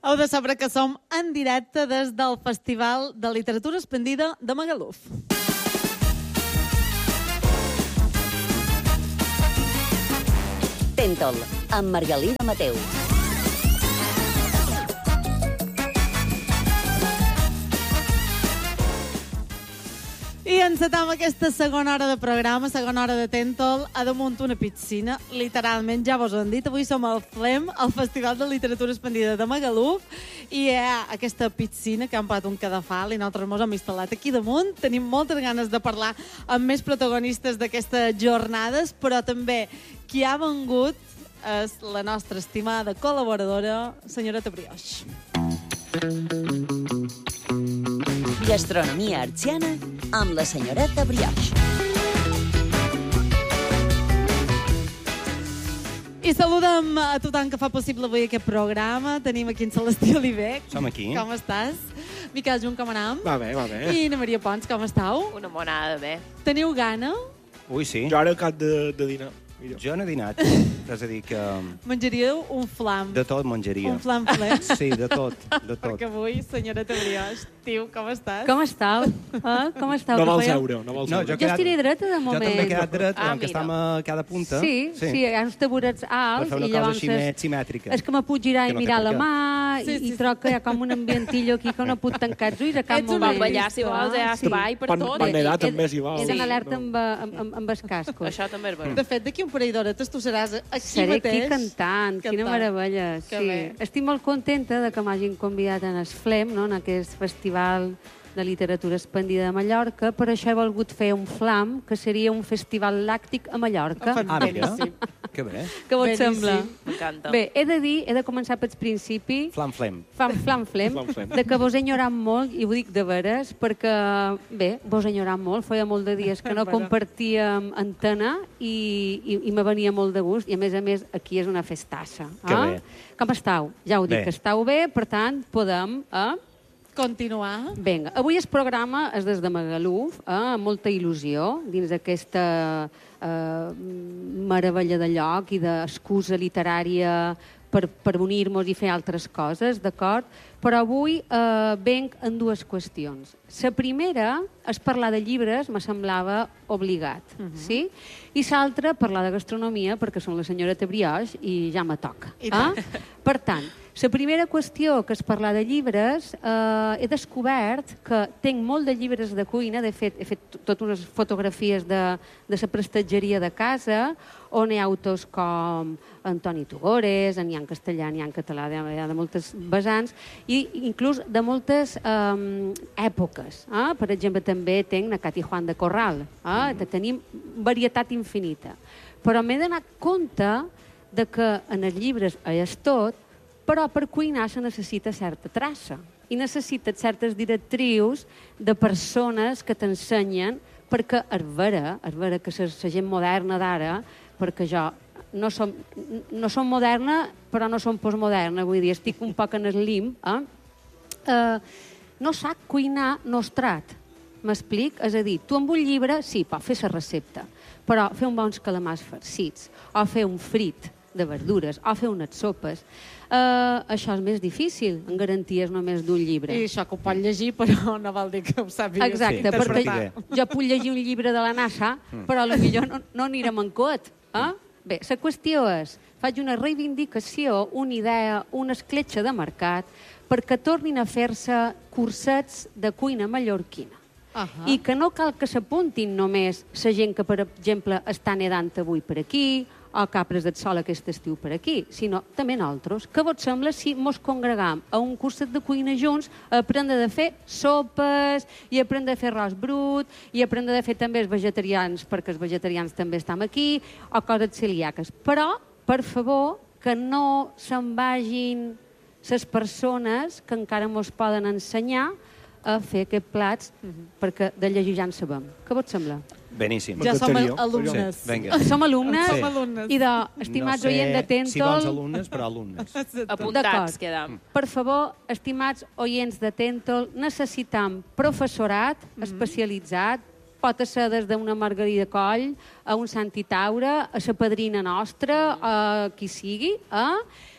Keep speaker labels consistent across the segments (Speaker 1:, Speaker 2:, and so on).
Speaker 1: Heu de saber que som en directe des del Festival de Literatura Expandida de Magaluf.
Speaker 2: Tentol, amb Margalida Mateu.
Speaker 1: I encetam aquesta segona hora de programa, segona hora de Tentol, a damunt una piscina. Literalment, ja vos ho han dit, avui som al FLEM, al Festival de Literatura Expandida de Magaluf, i hi ha aquesta piscina que han posat un cadafal i nosaltres mos hem instal·lat aquí damunt. Tenim moltes ganes de parlar amb més protagonistes d'aquestes jornades, però també qui ha vengut és la nostra estimada col·laboradora, senyoreta Brioix.
Speaker 2: Gastronomia artsiana amb la senyoreta Brioix.
Speaker 1: I saludem a tothom que fa possible avui aquest programa. Tenim aquí en Celestí Oliver.
Speaker 3: Som aquí.
Speaker 1: Com estàs? Miquel Junt, com anam?
Speaker 4: Va bé, va bé.
Speaker 1: I Ana Maria Pons, com estàu?
Speaker 5: Una monada, bé.
Speaker 1: Teniu gana?
Speaker 3: Ui, sí.
Speaker 4: Jo ara acabo de dinar. Millor.
Speaker 3: Jo no he dinat. És a dir, que
Speaker 1: Menjaríeu un flam.
Speaker 3: de tot menjaria.
Speaker 1: Un flam flem.
Speaker 3: Sí, de tot, de tot.
Speaker 1: Perquè avui, senyoreta Brioix, tio, com estàs?
Speaker 6: Com estàu? Com estàu?
Speaker 4: No
Speaker 6: Que
Speaker 4: vol
Speaker 6: fèieu?
Speaker 4: seure, no vol
Speaker 3: No,
Speaker 4: seure.
Speaker 6: Jo estiré dreta de
Speaker 3: Jo
Speaker 6: moment.
Speaker 3: també he quedat dret,
Speaker 5: Ah,
Speaker 3: que
Speaker 5: mira.
Speaker 3: estem a cada punta.
Speaker 6: Sí, hi ha uns taburets
Speaker 3: Per
Speaker 6: alts
Speaker 3: fer una
Speaker 6: i
Speaker 3: cosa
Speaker 6: llavors
Speaker 3: així simètrica.
Speaker 6: és que me puc girar
Speaker 3: Que
Speaker 6: i
Speaker 3: no té
Speaker 6: mirar
Speaker 3: per
Speaker 6: la
Speaker 3: què.
Speaker 6: mà
Speaker 1: Sí, sí,
Speaker 6: i
Speaker 1: sí.
Speaker 6: trobo que hi ha com un ambientillo aquí que no puc tancar els ulls a cap
Speaker 1: Ets un
Speaker 6: moment.
Speaker 5: ballar, si vols, ja
Speaker 6: Sí.
Speaker 5: espai per tot.
Speaker 4: Pan nedar també s'hi val.
Speaker 6: He d'anar alerta
Speaker 4: No.
Speaker 6: amb els cascos.
Speaker 5: Això també és veritat.
Speaker 1: De fet, d'aquí un parell d'horetes tu seràs aquí
Speaker 6: Seré aquí
Speaker 1: mateix.
Speaker 6: cantant, quina meravella.
Speaker 1: Que
Speaker 6: Sí.
Speaker 1: bé.
Speaker 6: Estic molt contenta de que m'hagin convidat en el FLEM, no? En aquest festival de literatura expandida de Mallorca. Per això he volgut fer un FLAM, que seria un festival làctic a Mallorca.
Speaker 3: Ah, mira.
Speaker 1: Beníssim.
Speaker 3: Que bé.
Speaker 6: Què vos
Speaker 1: Beníssim.
Speaker 6: sembla?
Speaker 5: M'encanta.
Speaker 6: Bé, he de començar pel principi.
Speaker 3: Flam flem.
Speaker 6: Flam, flem,
Speaker 4: Flam, flem.
Speaker 6: de que vos he enyorat molt, i ho dic de veres, perquè, bé, vos he enyorat molt, feia molt de dies que no
Speaker 1: Bueno.
Speaker 6: compartíem antena i me venia molt de gust, i a més, aquí és una festassa.
Speaker 3: Que bé.
Speaker 6: Com estàu? Ja ho dic,
Speaker 3: Bé.
Speaker 6: que estàu bé, per tant, podem...
Speaker 1: Continuar.
Speaker 6: Vinga, avui el programa és des de Magaluf, amb molta il·lusió, dins d'aquesta meravella de lloc i d'excusa literària per unir-nos i fer altres coses, d'acord? Però avui venc en dues qüestions. La primera és parlar de llibres, me semblava obligat, sí? I l'altra, parlar de gastronomia, perquè som la senyoreta Brioix i ja me toca.
Speaker 1: I tant.
Speaker 6: Per tant, la primera qüestió, que és parlar de llibres, he descobert que tinc molt de llibres de cuina, he fet totes unes fotografies de la prestatgeria de casa, on hi ha autors com Antoni Tugores, n'hi ha en castellà, n'hi ha en català, hi ha de moltes vessants, i inclús de moltes èpoques. Per exemple, també tinc na Cati Juan de Corral. Tenim varietat infinita. Però m'he donat compte de que en els llibres és tot, però per cuinar se necessita certa traça i necessites certes directrius de persones que t'ensenyen, perquè és vera que la gent moderna d'ara, perquè jo no som moderna, però no som postmoderna, vull dir, estic un poc en el limb, no sap cuinar nostrat. M'explic? És a dir, tu amb un llibre, sí, pots fer la recepta, però fer uns bons calamars farcits, o fer un frit de verdures, o fer unes sopes, això és més difícil, en garanties només d'un llibre.
Speaker 1: I això que ho pot llegir, però no vol dir que ho sàpigues.
Speaker 6: Exacte,
Speaker 3: Sí,
Speaker 6: perquè
Speaker 3: interpretar.
Speaker 6: jo puc llegir un llibre de la NASA, però potser no anirem en cot. Bé, la qüestió és, faig una reivindicació, una idea, una escletxa de mercat, perquè tornin a fer-se cursets de cuina mallorquina. I que no cal que s'apuntin només la gent que, per exemple, està nedant avui per aquí, o que ha pres el sol aquest estiu per aquí, sinó també nosaltres. Què vos sembla si mos congregam a un curset de cuina junts a aprendre de fer sopes i aprendre a fer arròs brut i aprendre de fer també els vegetarians, perquè els vegetarians també estem aquí, o coses celíaques. Però, per favor, que no se'n vagin les persones que encara mos poden ensenyar a fer aquests plats, perquè de llegir ja en sabem. Què vos sembla?
Speaker 3: Beníssim.
Speaker 1: Ja som
Speaker 4: M'encantaria.
Speaker 1: alumnes.
Speaker 3: Sí, vinga.
Speaker 6: Som alumnes?
Speaker 1: Som alumnes.
Speaker 6: I estimats oients de Tentol...
Speaker 3: si bons alumnes, però alumnes.
Speaker 5: Apuntats
Speaker 6: D'acord.
Speaker 5: quedam.
Speaker 6: Per favor, estimats oients de Tentol, necessitam professorat especialitzat, pot ser des d'una Margarida Coll a un Santi Taura, a la padrina nostra, a qui sigui,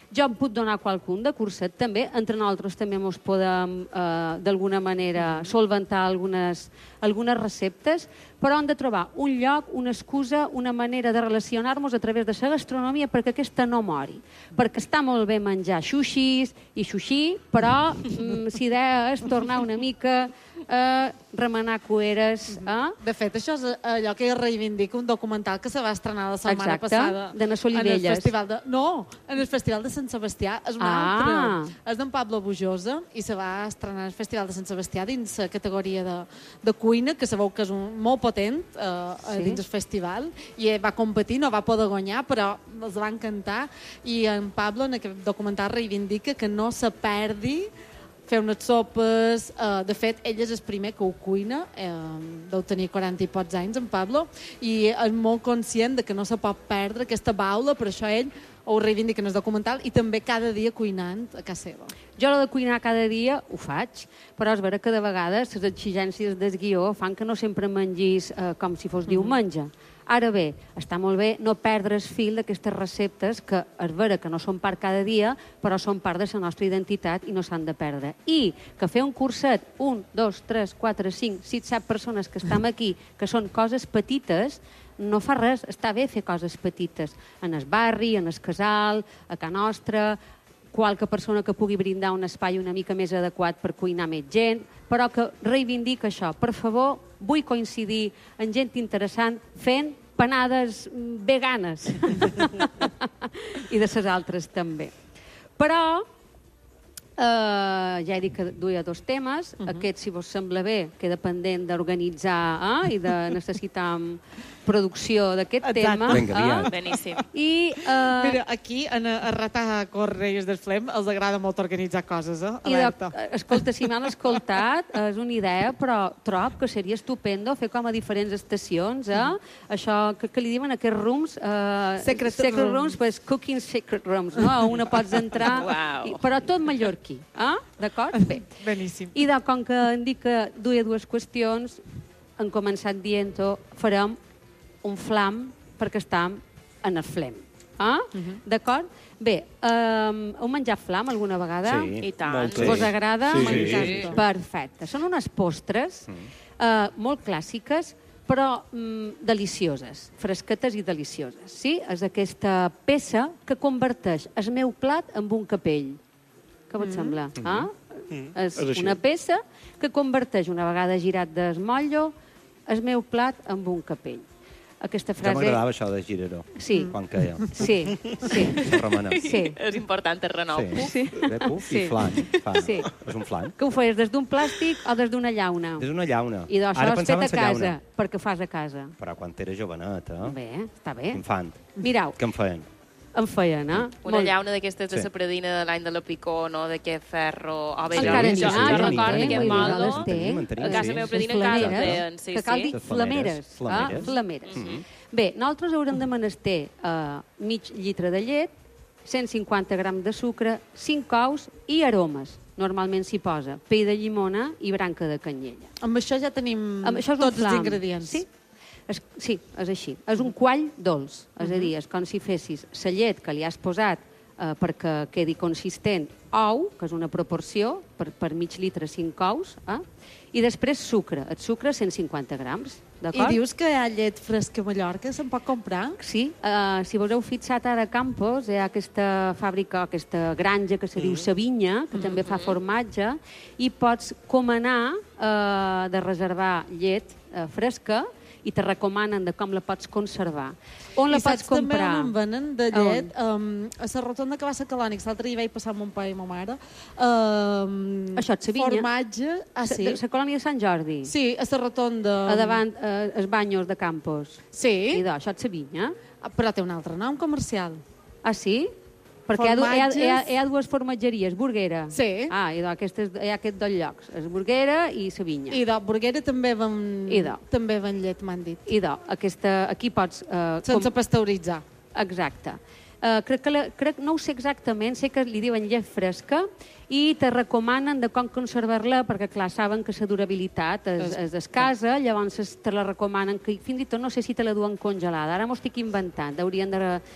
Speaker 6: Jo em puc donar qualcun de curset també. Entre nosaltres també ens podem, d'alguna manera, solventar algunes receptes, però hem de trobar un lloc, una excusa, una manera de relacionar-nos a través de la gastronomia perquè aquesta no mori. Perquè està molt bé menjar sushis i sushi, però l'idea és tornar una mica a remenar cueres.
Speaker 1: De fet, això és allò que reivindica un documental que se va estrenar la setmana passada.
Speaker 6: De Nas Olivelles.
Speaker 1: En el Festival de Sant Sebastià. És un altre. És d'en Pablo Bujosa i se va estrenar al Festival de Sant Sebastià dins la categoria de cuina, que sabeu que és molt potent dins el festival, i va competir, no va poder guanyar, però els va encantar, i en Pablo en aquest documental reivindica que no se perdi fer unes sopes. De fet, ell és el primer que ho cuina, deu tenir 40 i pocs anys, en Pablo, i és molt conscient de que no se pot perdre aquesta baula, per això ell ho reivindica en el documental, i també cada dia cuinant a casa seva.
Speaker 6: Jo lo de cuinar cada dia ho faig, però és vera que de vegades les exigències del guió fan que no sempre mengis com si fos diumenge. Ara bé, està molt bé no perdre el fil d'aquestes receptes que és vera que no són part cada dia, però són part de la nostra identitat i no s'han de perdre. I que fer un curset, 1, 2, 3, 4, 5, 6, 7 persones que estem aquí, que són coses petites, no fa res, està bé fer coses petites. En el barri, en el casal, a casa nostra, qualque persona que pugui brindar un espai una mica més adequat per cuinar més gent, però que reivindica això. Per favor, vull coincidir en gent interessant fent panades veganes. I de les altres també. Però ja he dit que duia 2 temes. Aquest, si vos sembla bé, queda pendent d'organitzar i de necessitar producció d'aquest tema.
Speaker 3: Vinga, aviat.
Speaker 5: Beníssim.
Speaker 6: I,
Speaker 1: Mira, aquí, a Ratar Correus del Flem, els agrada molt organitzar coses, alerta.
Speaker 6: Escolta, si m'han escoltat, és una idea, però trob que seria estupendo fer com a diferents estacions, això que li diuen aquests rooms,
Speaker 1: Secret
Speaker 6: rooms, pues cooking secret rooms, no? On pots entrar, però tot mallorquí, d'acord? Bé.
Speaker 1: Beníssim.
Speaker 6: I com que em dic que duia 2 qüestions, han començat dient-ho, farem un flam perquè estem en el flem. D'acord? Bé, heu menjat flam alguna vegada?
Speaker 3: Sí,
Speaker 5: I tant.
Speaker 6: Vos agrada?
Speaker 4: Sí.
Speaker 6: M'encanta. Perfecte. Són unes postres molt clàssiques, però delicioses, fresquetes i delicioses. Sí? És aquesta peça que converteix el meu plat en un capell. Què vos sembla? És una peça que converteix, una vegada girat d'esmotllo, el meu plat en un capell. Aquesta
Speaker 3: Ja
Speaker 6: frase...
Speaker 3: m'agradava això de Gireró.
Speaker 6: Sí.
Speaker 3: Quan queia.
Speaker 6: Sí, sí.
Speaker 3: Romana.
Speaker 6: Sí.
Speaker 5: És important el renou.
Speaker 3: Sí. Bé, puf i flan.
Speaker 6: Sí.
Speaker 3: És un flan.
Speaker 6: Que ho feies des d'un plàstic o des d'una llauna?
Speaker 3: És una llauna.
Speaker 6: I doncs
Speaker 3: Ara
Speaker 6: això és fet
Speaker 3: pensava
Speaker 6: a
Speaker 3: en la
Speaker 6: casa,
Speaker 3: llauna.
Speaker 6: perquè fas a casa.
Speaker 3: Però quan era jovenet,
Speaker 6: Bé, està bé.
Speaker 3: Infant.
Speaker 6: Mireu,
Speaker 3: Què en feien?
Speaker 6: em feien,
Speaker 5: Una llauna d'aquestes de
Speaker 3: Sí.
Speaker 5: la predina de l'any de la picó, no d'aquest ferro... O bé,
Speaker 6: encara
Speaker 3: n'hi
Speaker 6: n'hi
Speaker 3: ha,
Speaker 6: ha,
Speaker 3: jo
Speaker 6: jo
Speaker 3: recordo
Speaker 6: en
Speaker 5: aquest
Speaker 6: moldo.
Speaker 5: moldo.
Speaker 6: A
Speaker 5: A casa meva predina en casa feien, sí,
Speaker 6: que cal dir
Speaker 3: Les
Speaker 6: flameres.
Speaker 3: flameres.
Speaker 6: Flameres. Bé, nosaltres haurem de menester mig litre de llet, 150 grams de sucre, 5 ous i aromes. Normalment s'hi posa pell de llimona i branca de canyella.
Speaker 1: Amb això ja tenim
Speaker 6: Això és un
Speaker 1: tots els
Speaker 6: flam.
Speaker 1: ingredients.
Speaker 6: Sí, sí, és així. És un quall dolç. És a dir, és com si fessis la llet que li has posat perquè quedi consistent, ou, que és una proporció, per mig litre 5 ous, i després sucre. El sucre 150 grams,
Speaker 1: I
Speaker 6: d'acord?
Speaker 1: dius que hi ha llet fresca a Mallorca, se'n pot comprar?
Speaker 6: Sí, si vos heu fixat ara a Campos, hi ha aquesta fàbrica, aquesta granja que se diu Savinya, que també fa formatge, i pots comanar de reservar llet fresca i te recomanen de com la pots conservar. On la
Speaker 1: I
Speaker 6: pots
Speaker 1: saps també
Speaker 6: comprar?
Speaker 1: on en venen de llet? A la rotonda que va ser Calònics. L'altre dia vaig passar amb mon pare i ma mare.
Speaker 6: Això, et Savinya?
Speaker 1: Formatge. Ah, sí?
Speaker 6: La colònia de Sant Jordi?
Speaker 1: Sí, a la rotonda.
Speaker 6: A davant, els banyos de Campos.
Speaker 1: Sí,
Speaker 6: I això et Savinya?
Speaker 1: però té un altre nom comercial.
Speaker 6: Ah, sí? Perquè hi ha 2 formatgeries, Burguera.
Speaker 1: Sí.
Speaker 6: I hi ha aquests 2 llocs, és Burguera i Savinya.
Speaker 1: I de Burguera també ven llet, m'han dit.
Speaker 6: Aquí pots...
Speaker 1: Sense pasteuritzar.
Speaker 6: Exacte. Crec, no ho sé exactament, sé que li diuen llet fresca i te recomanen de com conservar-la, perquè, clar, saben que la durabilitat és escassa, llavors te la recomanen, que fins i tot no sé si te la duen congelada. Ara m'ho estic inventant, haurien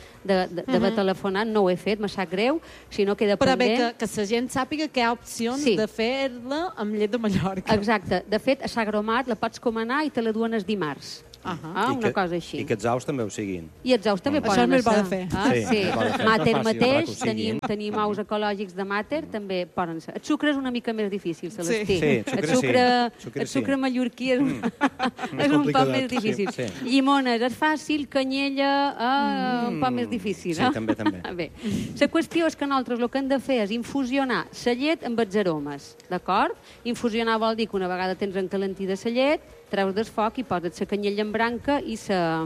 Speaker 6: d'haver telefonat, no ho he fet, me sap greu, si no queda
Speaker 1: Però bé,
Speaker 6: pendent.
Speaker 1: que la gent sàpiga que hi ha opcions
Speaker 6: Sí.
Speaker 1: de fer-la amb llet de Mallorca.
Speaker 6: Exacte. De fet, a Sagromat la pots comanar i te la duen els dimarts. Una cosa així.
Speaker 3: I que els aus també ho siguin.
Speaker 6: I els ous també
Speaker 1: Això
Speaker 6: poden
Speaker 1: és més bo de
Speaker 6: ser.
Speaker 1: fer.
Speaker 3: Sí,
Speaker 6: Sí.
Speaker 3: més bo de fer.
Speaker 6: Mater
Speaker 4: No fàcil,
Speaker 6: mateix,
Speaker 3: que ho siguin.
Speaker 6: tenim ous ecològics de Mater, també poden ser. El sucre és una mica més difícil, Celestí.
Speaker 3: Sí, sucre sí. Sucre
Speaker 6: El sucre
Speaker 3: sí.
Speaker 6: mallorquí és un poc
Speaker 4: complicadet,
Speaker 6: més difícil.
Speaker 3: sí.
Speaker 6: Llimones és fàcil, canyella un poc més difícil.
Speaker 3: Sí, també.
Speaker 6: Bé, la qüestió és que nosaltres el que hem de fer és infusionar la llet amb els aromes, d'acord? Infusionar vol dir que una vegada tens encalentida la llet, treus del foc i poses la canyella en branca i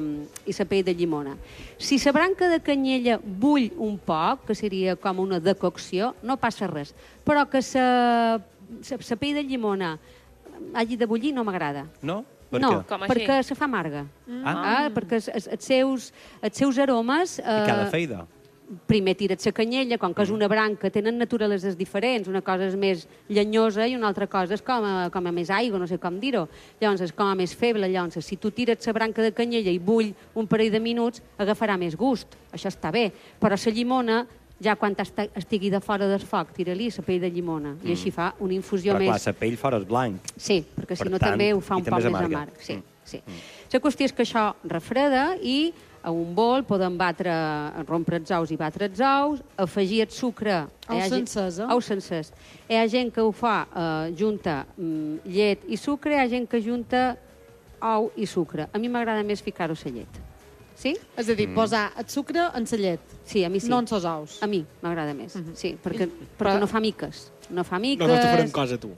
Speaker 6: la pell de llimona. Si la branca de canyella bull un poc, que seria com una decocció, no passa res. Però que la pell de llimona hagi de bullir no m'agrada.
Speaker 3: No? Per
Speaker 6: No,
Speaker 3: què?
Speaker 5: Com així?
Speaker 6: perquè se fa amarga. Perquè els seus aromes...
Speaker 3: I cada feida?
Speaker 6: Primer tires la canyella, com que és una branca, tenen naturaleses diferents. Una cosa és més llenyosa i una altra cosa és com a més aigua, no sé com dir-ho. Llavors és com a més feble. Llavors, si tu tires la branca de canyella i bull un parell de minuts, agafarà més gust. Això està bé. Però la llimona, ja quan estigui de fora del foc, tira-li la pell de llimona. I així fa una infusió
Speaker 3: Però
Speaker 6: més...
Speaker 3: clar, la pell fora és blanc.
Speaker 6: Sí, perquè si
Speaker 3: Per
Speaker 6: no
Speaker 3: tant,
Speaker 6: també ho fa
Speaker 3: i
Speaker 6: un
Speaker 3: també
Speaker 6: poc
Speaker 3: és
Speaker 6: més
Speaker 3: amarga.
Speaker 6: amarg. Sí. La qüestió és que això refreda i a un bol podem rompre els ous i batre els ous, afegir el sucre...
Speaker 1: Ous sencers, eh?
Speaker 6: Ous sencers. Hi ha gent que ho fa junta llet i sucre, hi ha gent que junta ou i sucre. A mi m'agrada més ficar-ho a la llet. Sí?
Speaker 1: És a dir, posar el sucre en la llet,
Speaker 6: Sí, a mi sí.
Speaker 1: no en els ous.
Speaker 6: A mi m'agrada més, sí, perquè no fa miques. No fa miques...
Speaker 4: Nosaltres farem cosa, tu.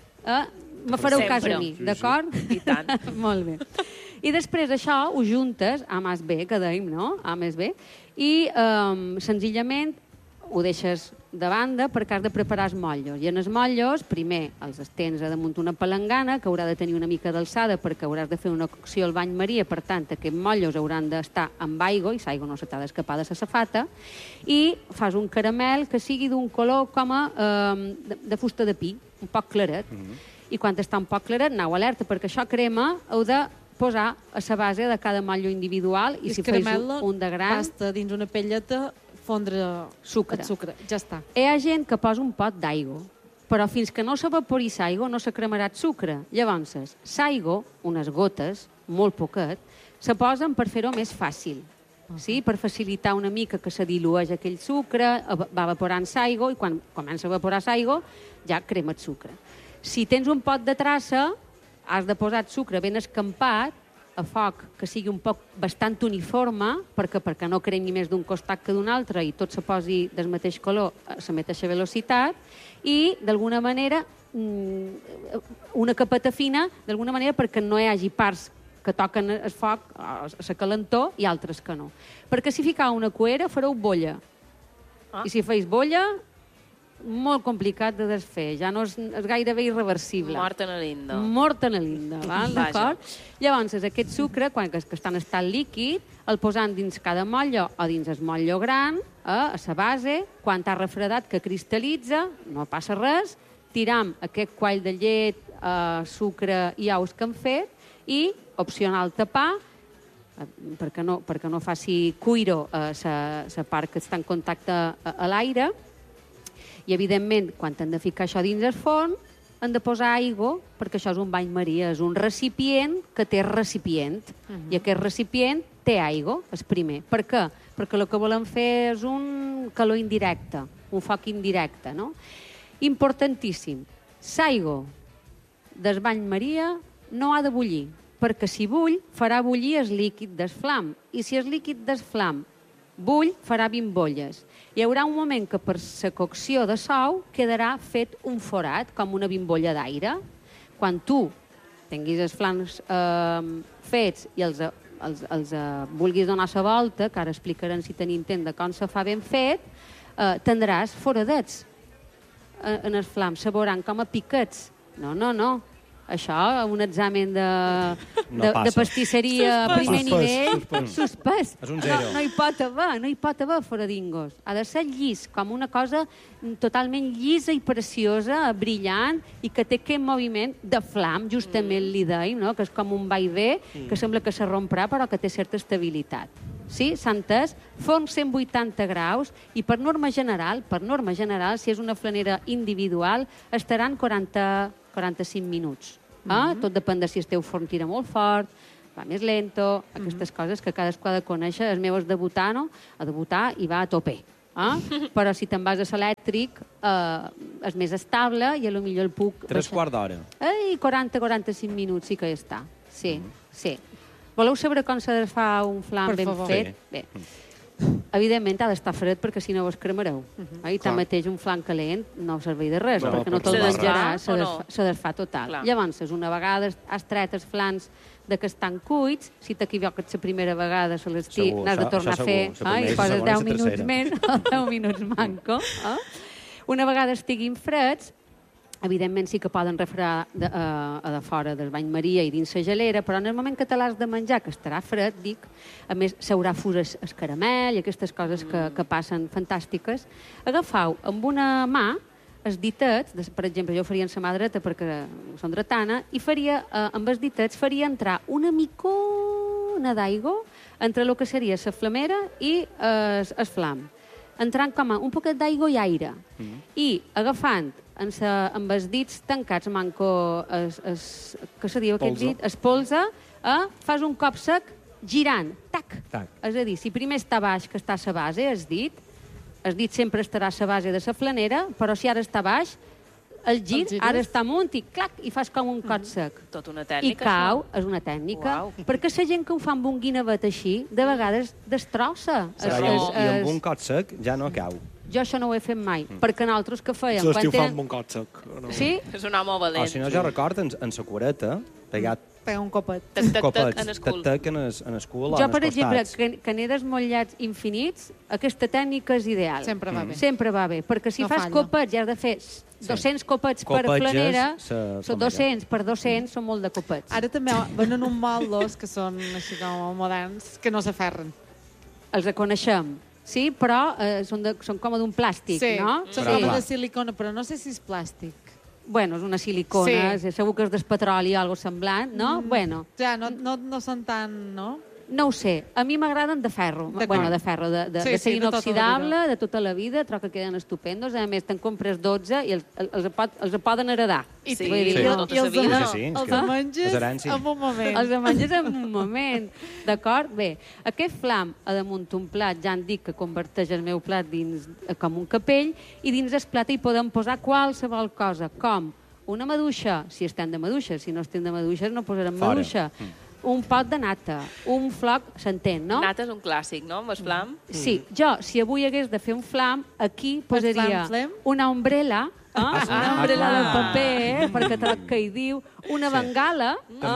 Speaker 6: Me fareu
Speaker 5: Sempre.
Speaker 6: cas a mi,
Speaker 4: Sí, sí.
Speaker 6: d'acord?
Speaker 5: I tant.
Speaker 6: Molt bé. I després això ho juntes, A més B, que dèiem, no? A més B, i senzillament ho deixes de banda perquè has de preparar els motllos. I en els motllos, primer els estens a damunt una palangana, que haurà de tenir una mica d'alçada perquè hauràs de fer una cocció al bany maria, per tant, aquests motllos hauran d'estar amb aigua, i l'aigua no se t'ha d'escapar de la safata, i fas un caramel que sigui d'un color com de fusta de pi, un poc claret. I quan està un poc claret, aneu alerta, perquè això crema heu de posar a la base de cada motllo individual, i si fes un de gran...
Speaker 1: Basta dins una pelleta fondre
Speaker 6: Sucre.
Speaker 1: el sucre. Ja està.
Speaker 6: Hi ha gent que posa un pot d'aigua, però fins que no s'evapori l'aigua no se cremarà el sucre. Llavors, l'aigua, unes gotes, molt poquet, se posen per fer-ho més fàcil. Sí? Per facilitar una mica que se dilueix aquell sucre, va evaporant l'aigua, i quan comença a evaporar l'aigua ja crema el sucre. Si tens un pot de traça, has de posar el sucre ben escampat, a foc que sigui un poc bastant uniforme, perquè no cremi més d'un costat que d'un altre i tot se posi del mateix color a la mateixa velocitat, i d'alguna manera una capeta fina, d'alguna manera perquè no hi hagi parts que toquen el foc, a la calentor, i altres que no. Perquè si ficau una cuera fareu bolla. I si feis bolla, molt complicat de desfer, ja no és gairebé irreversible.
Speaker 5: Mort en la linda.
Speaker 6: Mort en la linda, d'acord? Llavors, aquest sucre, quan que està en estat líquid, el posant dins cada motllo o dins el motllo gran, a la base, quan t'ha refredat que cristal·litza, no passa res, tiram aquest quall de llet, sucre i ous que hem fet, i opcional tapar, perquè no faci cuiro la part que està en contacte a l'aire. I, evidentment, quan hem de ficar això dins el forn, hem de posar aigua, perquè això és un bany maria, és un recipient que té recipient. I aquest recipient té aigua, és primer. Per què? Perquè el que volem fer és un calor indirecte, un foc indirecte, no? Importantíssim. L'aigua del bany maria no ha de bullir, perquè si bull, farà bullir el líquid del flam. I si el líquid del flam bull, farà bimbolles. Hi haurà un moment que per la cocció de sou quedarà fet un forat, com una bimbolla d'aire. Quan tu tinguis els flams fets i els vulguis donar la volta, que ara explicarem si tenim temps de com se fa ben fet, tindràs foradets en els flams, se veuran com a piquets. No. això, un examen de
Speaker 3: passa.
Speaker 6: pastisseria a primer nivell, suspès.
Speaker 3: És un zero.
Speaker 6: No hi pot haver foradingos. Ha de ser llis, com una cosa totalment llisa i preciosa, brillant, i que té aquest moviment de flam, justament li deim, no? Que és com un va i ve, que sembla que se romprà, però que té certa estabilitat. Sí, s'ha entès? Forn 180 graus i per norma general, si és una flanera individual, estaran 45 minuts. Tot depèn de si el teu forn tira molt fort, va més lento, aquestes coses que cadascú ha de conèixer. El meu és debutar, no? A debutar i va a tope. Però si te'n vas a l'elèctric, és més estable i potser el puc...
Speaker 3: 3/4 d'hora.
Speaker 6: 40-45 minuts sí que ja està. Sí. Voleu saber com s'ha de fer un flam ben fet? Bé. Evidentment ha d'estar fred perquè si no vos cremareu. I tanmateix un flam calent no serveix de res, perquè no te'l menjaràs, se desfà total. Llavors, una vegada has tret els flams que estan cuits, si t'equivoques la primera vegada se l'estic, n'has de tornar a fer i poses 10 minuts més o 10 minuts manco. Una vegada estiguin freds, evidentment sí que poden refredar a de fora del bany Maria i dins la gelera, però en el moment que te l'has de menjar, que estarà fred, dic, a més s'haurà fus el caramel i aquestes coses que passen fantàstiques, agafau amb una mà els ditets, per exemple, jo ho faria en la mà dreta perquè som dretana, i faria, amb els ditets, faria entrar una micona d'aigua entre el que seria la flamera i el flam. Entrant com un poquet d'aigua i aire. I agafant amb els dits tancats, manco, què se diu aquest dit? Es polsa, fas un cop sec girant, tac. És a dir, si primer està baix, que està a la base, el dit sempre estarà a la base de la flanera, però si ara està baix, el gir ara està amunt i clac, i fas com un cop sec.
Speaker 5: Tot una tècnica.
Speaker 6: I cau, és una tècnica, perquè la gent que ho fa amb un guinevet així, de vegades destrossa.
Speaker 3: I amb un cot sec ja no cau.
Speaker 6: Jo això no ho he fet mai, perquè nosaltres que fèiem...
Speaker 4: L'estiu fa amb un cot sec.
Speaker 6: Sí?
Speaker 5: És un home valent.
Speaker 3: O si no, jo recordo en la cureta, pegat
Speaker 1: Pega un copet.
Speaker 5: Tac, en el cul.
Speaker 3: Tac, en el cul o
Speaker 6: Jo,
Speaker 3: en
Speaker 6: per
Speaker 3: els
Speaker 6: exemple,
Speaker 3: costats.
Speaker 6: que n'he desmotllats infinits, aquesta tècnica és ideal.
Speaker 1: Sempre va bé.
Speaker 6: Sempre va bé, perquè si
Speaker 1: No
Speaker 6: fas
Speaker 1: falla.
Speaker 6: copets i has de fer 200 copets per
Speaker 3: Copetges,
Speaker 6: flanera,
Speaker 3: són
Speaker 6: 200 per 200 són molt de copets.
Speaker 1: Ara també venen un moldos que són així com moderns, que no s'aferren.
Speaker 6: Els reconeixem, sí? Però són com d'un plàstic, no?
Speaker 1: Són com de silicona, però no sé si és plàstic.
Speaker 6: Bueno, és una silicona, segur que és del petroli o alguna semblant, no? Bueno.
Speaker 1: Ja, no són tan, no?
Speaker 6: No ho sé, a mi m'agraden de ferro. Bueno, de ferro, de ser inoxidable, de tota la vida, trobo que queden estupendos. A més, te'n compres 12 i els poden heredar.
Speaker 1: I
Speaker 5: tota la vida.
Speaker 1: Els menges en un moment.
Speaker 6: Els menges en un moment, d'acord? Bé, aquest flam a damunt un plat, ja en dic que converteix el meu plat dins com un capell, i dins el plat hi podem posar qualsevol cosa, com una maduixa, si estem de maduixa, si no estem de maduixes no posarem maduixa. Un pot de nata, un floc, s'entén, no?
Speaker 5: Nata és un clàssic, no? Amb el flam.
Speaker 6: Sí, jo, si avui hagués de fer un flam, aquí posaria una ombrella, una ombrella de paper, perquè troc que hi diu, una bengala,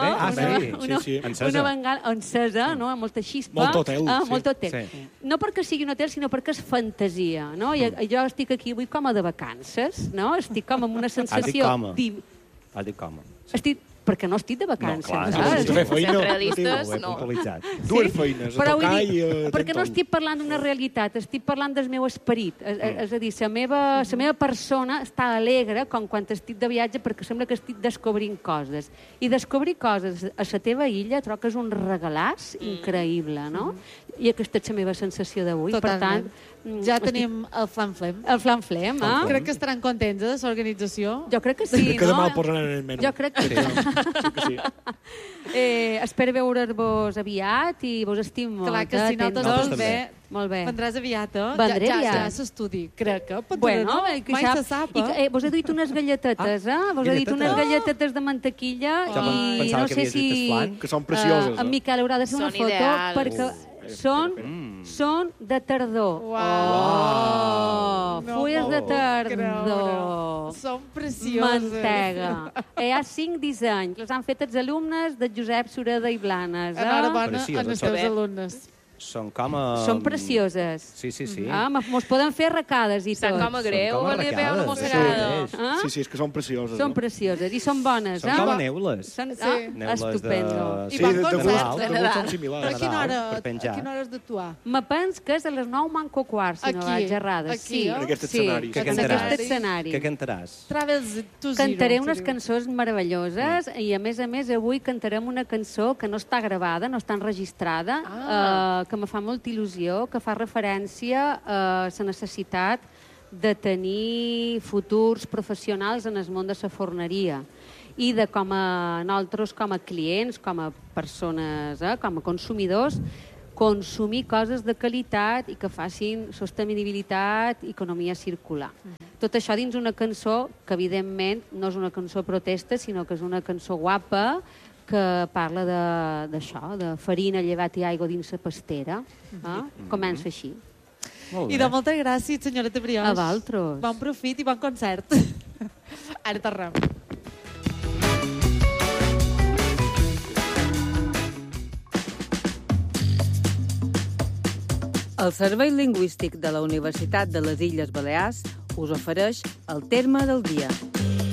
Speaker 6: una bengala encesa, no? Amb molta xispa.
Speaker 4: Molt hotel.
Speaker 6: Molt hotel. No perquè sigui un hotel, sinó perquè és fantasia, no? I jo estic aquí avui com a de vacances, no? Estic com amb una sensació...
Speaker 3: Has dit com?
Speaker 6: Perquè no estic de vacances.
Speaker 3: No,
Speaker 5: realistes, no.
Speaker 4: Dues feines, a tocar i a...
Speaker 6: Perquè no estic parlant d'una realitat, estic parlant del meu esperit. És a dir, la meva persona està alegre com quan estic de viatge perquè sembla que estic descobrint coses. I descobrir coses a la teva illa trobo que és un regalàs increïble, no? I aquesta és la meva sensació d'avui. Per tant,
Speaker 1: ja tenim el Flam Flem.
Speaker 6: El Flam Flem,
Speaker 1: Crec que estaran contents de l'organització.
Speaker 6: Jo crec que sí, no?
Speaker 4: Que demà el posaran en el menú.
Speaker 6: Jo crec que sí. Espero veure-vos aviat i vos estimo molt.
Speaker 1: Clar que sí, nosaltres
Speaker 3: també.
Speaker 6: Molt bé.
Speaker 1: Vendràs aviat, eh?
Speaker 6: Vendré aviat.
Speaker 1: Ja s'estudi, crec que.
Speaker 6: Bueno,
Speaker 1: mai se sap,
Speaker 6: vos he duit unes galletetes, Vos he duit unes galletetes de mantequilla i no sé si...
Speaker 4: Que són precioses.
Speaker 6: En Miquel haurà de fer una foto perquè són de tardor. Fulles de tardor.
Speaker 1: Són precioses.
Speaker 6: Mantega. Hi ha 5 dissenys. Les han fet els alumnes de Josep Sureda i Blanes.
Speaker 1: Enhorabona als teus alumnes.
Speaker 3: Són com...
Speaker 6: Són precioses.
Speaker 3: Sí.
Speaker 6: Mos poden fer arracades i tot.
Speaker 5: Estan com a greu,
Speaker 3: com
Speaker 5: li veu una
Speaker 3: arracades,
Speaker 5: mossegada.
Speaker 4: Sí, és que són precioses.
Speaker 6: Són precioses i són bones,
Speaker 3: Són com a neules.
Speaker 1: Sí.
Speaker 6: Estupendo.
Speaker 1: I bon concert.
Speaker 4: De Nadal. Són similars.
Speaker 1: Però a quina hora,
Speaker 3: per penjar.
Speaker 1: a quina hora has d'actuar?
Speaker 6: Me pens que és a les 9 manco quart, si no
Speaker 1: Aquí,
Speaker 6: vaig errada.
Speaker 1: aquí,
Speaker 6: Sí,
Speaker 1: en
Speaker 4: aquest
Speaker 6: sí,
Speaker 4: escenari.
Speaker 3: Què
Speaker 6: en
Speaker 3: cantaràs?
Speaker 6: aquest escenari.
Speaker 3: Què cantaràs?
Speaker 1: Travels to Zero.
Speaker 6: Cantaré unes
Speaker 1: se diu.
Speaker 6: cançons meravelloses i, a més, avui cantarem una cançó que no està gravada, no està enregistrada, que me fa molta il·lusió, que fa referència a la necessitat de tenir futurs professionals en el món de la forneria i de com a nosaltres, com a clients, com a persones, com a consumidors, consumir coses de qualitat i que facin sostenibilitat i economia circular. Tot això dins una cançó que, evidentment, no és una cançó protesta, sinó que és una cançó guapa que parla d'això, de farina, llevat i aigua dins la pastera. Comença així.
Speaker 3: Molt
Speaker 1: I de moltes gràcies, senyoreta Brioix.
Speaker 6: A vosaltres.
Speaker 1: Bon profit i bon concert. Ara tornem.
Speaker 7: El Servei Lingüístic de la Universitat de les Illes Balears us ofereix el terme del dia.